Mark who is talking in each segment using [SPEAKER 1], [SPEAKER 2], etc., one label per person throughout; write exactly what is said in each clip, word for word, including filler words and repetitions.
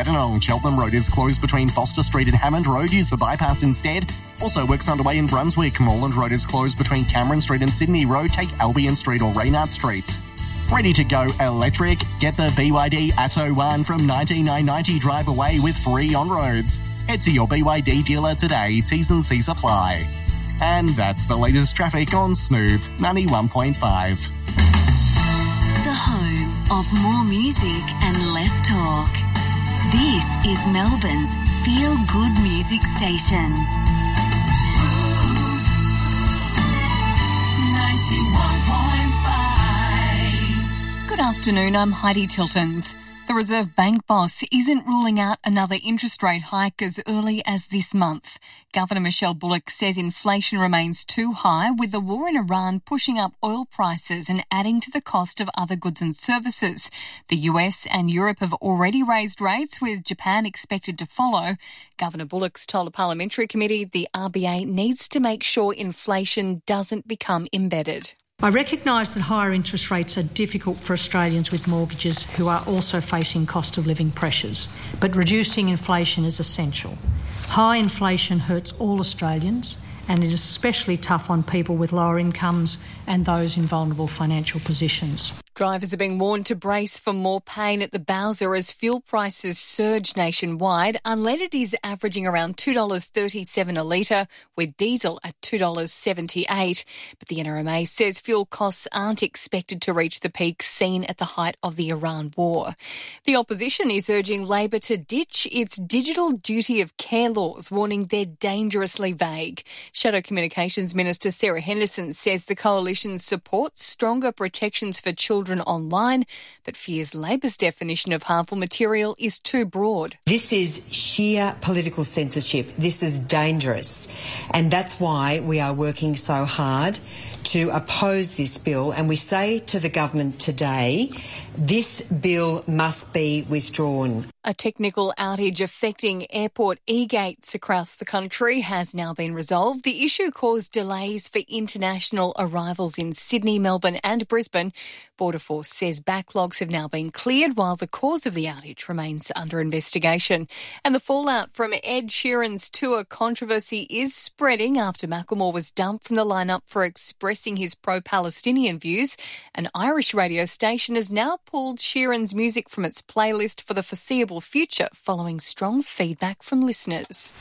[SPEAKER 1] Dandenong. Cheltenham Road is closed between Foster Street and Hammond Road. Use the bypass instead. Also, works underway in Brunswick. Moreland Road is closed between Cameron Street and Sydney Road. Take Albion Street or Reynard Street. Ready to go electric? Get the B Y D Atto one from nineteen nine ninety drive away with free on-roads. Head to your B Y D dealer today. T's and C's apply. And that's the latest traffic on Smooth ninety-one point five.
[SPEAKER 2] The home of more music and less talk. This is Melbourne's feel-good music station. Smooth ninety-one point five.
[SPEAKER 3] Good afternoon, I'm Heidi Tiltons. The Reserve Bank boss isn't ruling out another interest rate hike as early as this month. Governor Michelle Bullock says inflation remains too high, with the war in Iran pushing up oil prices and adding to the cost of other goods and services. The U S and Europe have already raised rates, with Japan expected to follow. Governor Bullock's told a parliamentary committee the R B A needs to make sure inflation doesn't become embedded.
[SPEAKER 4] I recognise that higher interest rates are difficult for Australians with mortgages who are also facing cost of living pressures, but reducing inflation is essential. High inflation hurts all Australians, and it is especially tough on people with lower incomes and those in vulnerable financial positions.
[SPEAKER 3] Drivers are being warned to brace for more pain at the Bowser as fuel prices surge nationwide. Unleaded is averaging around two dollars thirty-seven a litre, with diesel at two dollars seventy-eight. But the N R M A says fuel costs aren't expected to reach the peak seen at the height of the Iran war. The opposition is urging Labor to ditch its digital duty of care laws, warning they're dangerously vague. Shadow Communications Minister Sarah Henderson says the coalition supports stronger protections for children online, but fears Labor's definition of harmful material is too broad.
[SPEAKER 5] This is sheer political censorship. This is dangerous. And that's why we are working so hard to oppose this bill. And we say to the government today, this bill must be withdrawn.
[SPEAKER 3] A technical outage affecting airport e-gates across the country has now been resolved. The issue caused delays for international arrivals in Sydney, Melbourne and Brisbane. Border Force says backlogs have now been cleared while the cause of the outage remains under investigation. And the fallout from Ed Sheeran's tour controversy is spreading after Macklemore was dumped from the lineup for expressing his pro-Palestinian views. An Irish radio station has now pulled Sheeran's music from its playlist for the foreseeable future following strong feedback from listeners.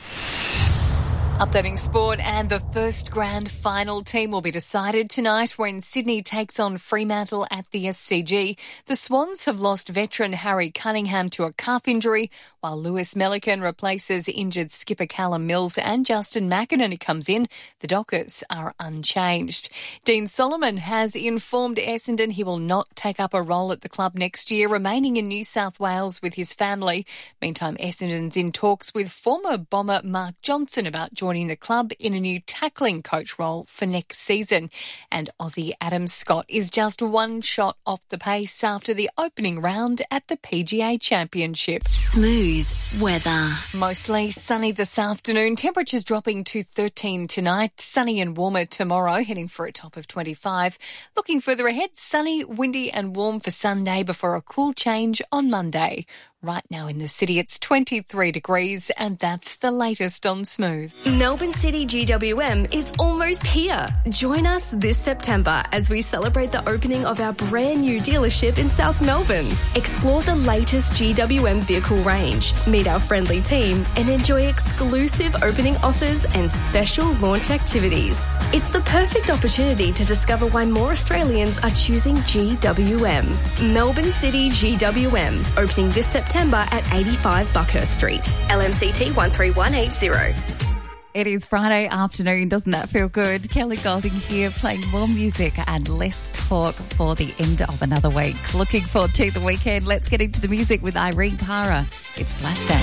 [SPEAKER 3] Updating sport, and the first grand final team will be decided tonight when Sydney takes on Fremantle at the S C G. The Swans have lost veteran Harry Cunningham to a calf injury, while Lewis Melican replaces injured skipper Callum Mills and Justin McInerney comes in. The Dockers are unchanged. Dean Solomon has informed Essendon he will not take up a role at the club next year, remaining in New South Wales with his family. Meantime, Essendon's in talks with former Bomber Mark Johnson about joining the club in a new tackling coach role for next season. And Aussie Adam Scott is just one shot off the pace after the opening round at the P G A Championship.
[SPEAKER 2] Smooth weather.
[SPEAKER 3] Mostly sunny this afternoon. Temperatures dropping to thirteen tonight. Sunny and warmer tomorrow, heading for a top of twenty-five. Looking further ahead, sunny, windy and warm for Sunday before a cool change on Monday. Right now in the city, it's twenty-three degrees, and that's the latest on Smooth.
[SPEAKER 6] Melbourne City G W M is almost here. Join us this September as we celebrate the opening of our brand new dealership in South Melbourne. Explore the latest G W M vehicle range, meet our friendly team, and enjoy exclusive opening offers and special launch activities. It's the perfect opportunity to discover why more Australians are choosing G W M. Melbourne City G W M, opening this September September at eighty-five Buckhurst Street. L M C T one three one eight zero.
[SPEAKER 7] It is Friday afternoon. Doesn't that feel good? Kelly Golding here, playing more music and less talk for the end of another week. Looking forward to the weekend. Let's get into the music with Irene Cara. It's Flashdance.